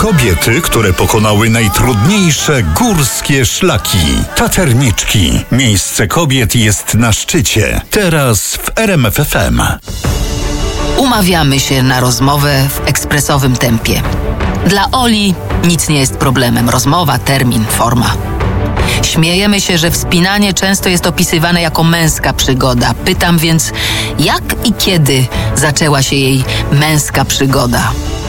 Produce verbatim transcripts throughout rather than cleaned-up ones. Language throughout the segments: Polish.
Kobiety, które pokonały najtrudniejsze górskie szlaki. Taterniczki. Miejsce kobiet jest na szczycie. Teraz w R M F F M. Umawiamy się na rozmowę w ekspresowym tempie. Dla Oli nic nie jest problemem. Rozmowa, termin, forma. Śmiejemy się, że wspinanie często jest opisywane jako męska przygoda. Pytam więc, jak i kiedy zaczęła się jej męska przygoda?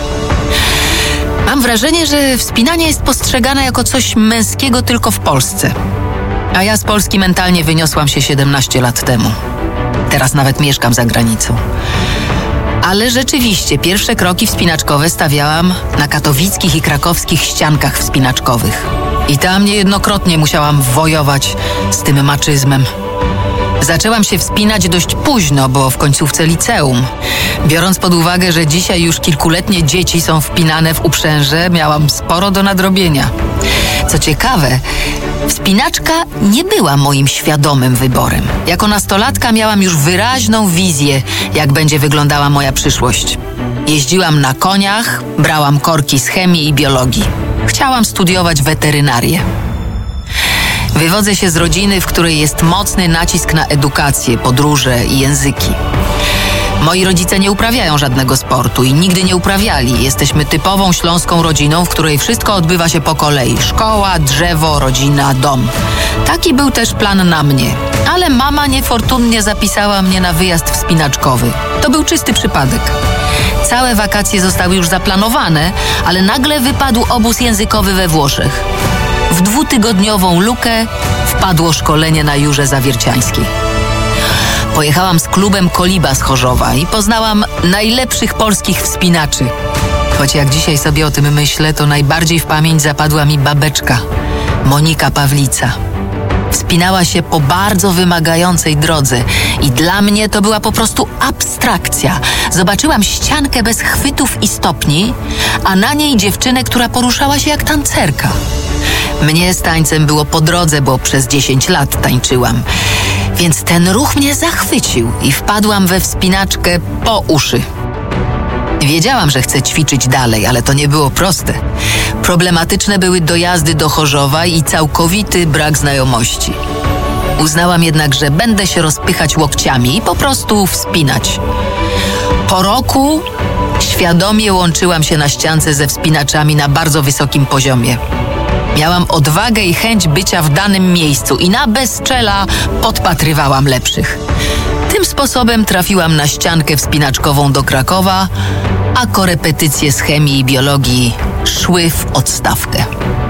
Mam wrażenie, że wspinanie jest postrzegane jako coś męskiego tylko w Polsce. A ja z Polski mentalnie wyniosłam się siedemnaście lat temu. Teraz nawet mieszkam za granicą. Ale rzeczywiście pierwsze kroki wspinaczkowe stawiałam na katowickich i krakowskich ściankach wspinaczkowych. I tam niejednokrotnie musiałam wojować z tym maczyzmem. Zaczęłam się wspinać dość późno, bo w końcówce liceum. Biorąc pod uwagę, że dzisiaj już kilkuletnie dzieci są wpinane w uprzęże, miałam sporo do nadrobienia. Co ciekawe, wspinaczka nie była moim świadomym wyborem. Jako nastolatka miałam już wyraźną wizję, jak będzie wyglądała moja przyszłość. Jeździłam na koniach, brałam korki z chemii i biologii. Chciałam studiować weterynarię. Wywodzę się z rodziny, w której jest mocny nacisk na edukację, podróże i języki. Moi rodzice nie uprawiają żadnego sportu i nigdy nie uprawiali. Jesteśmy typową śląską rodziną, w której wszystko odbywa się po kolei. Szkoła, drzewo, rodzina, dom. Taki był też plan na mnie. Ale mama niefortunnie zapisała mnie na wyjazd wspinaczkowy. To był czysty przypadek. Całe wakacje zostały już zaplanowane, ale nagle wypadł obóz językowy we Włoszech. W dwutygodniową lukę wpadło szkolenie na Jurze Zawierciańskiej. Pojechałam z klubem Koliba z Chorzowa i poznałam najlepszych polskich wspinaczy. Choć jak dzisiaj sobie o tym myślę, to najbardziej w pamięć zapadła mi babeczka, Monika Pawlica. Wspinała się po bardzo wymagającej drodze i dla mnie to była po prostu abstrakcja. Zobaczyłam ściankę bez chwytów i stopni, a na niej dziewczynę, która poruszała się jak tancerka. Mnie z tańcem było po drodze, bo przez dziesięć lat tańczyłam. Więc ten ruch mnie zachwycił i wpadłam we wspinaczkę po uszy. Wiedziałam, że chcę ćwiczyć dalej, ale to nie było proste. Problematyczne były dojazdy do Chorzowa i całkowity brak znajomości. Uznałam jednak, że będę się rozpychać łokciami i po prostu wspinać. Po roku świadomie łączyłam się na ściance ze wspinaczami na bardzo wysokim poziomie. Miałam odwagę i chęć bycia w danym miejscu i na bezczela podpatrywałam lepszych. Tym sposobem trafiłam na ściankę wspinaczkową do Krakowa, a korepetycje z chemii i biologii szły w odstawkę.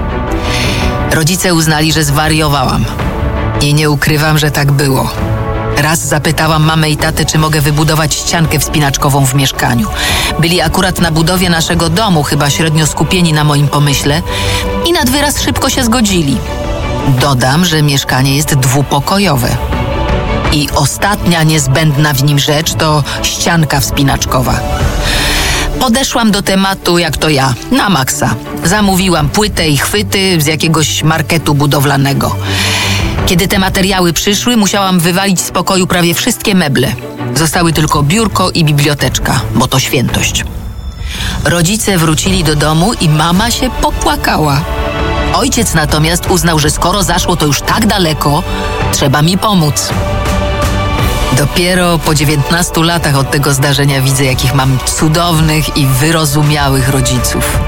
Rodzice uznali, że zwariowałam. I nie ukrywam, że tak było. Raz zapytałam mamę i tatę, czy mogę wybudować ściankę wspinaczkową w mieszkaniu. Byli akurat na budowie naszego domu, chyba średnio skupieni na moim pomyśle i nad wyraz szybko się zgodzili. Dodam, że mieszkanie jest dwupokojowe. I ostatnia niezbędna w nim rzecz to ścianka wspinaczkowa. Podeszłam do tematu jak to ja, na maksa. Zamówiłam płytę i chwyty z jakiegoś marketu budowlanego. Kiedy te materiały przyszły, musiałam wywalić z pokoju prawie wszystkie meble. Zostały tylko biurko i biblioteczka, bo to świętość. Rodzice wrócili do domu i mama się popłakała. Ojciec natomiast uznał, że skoro zaszło to już tak daleko, trzeba mi pomóc. Dopiero po dziewiętnastu latach od tego zdarzenia widzę, jakich mam cudownych i wyrozumiałych rodziców.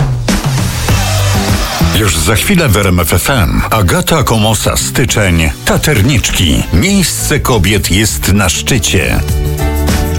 Już za chwilę w R M F F M. Agata Komosa, styczeń. Taterniczki. Miejsce kobiet jest na szczycie.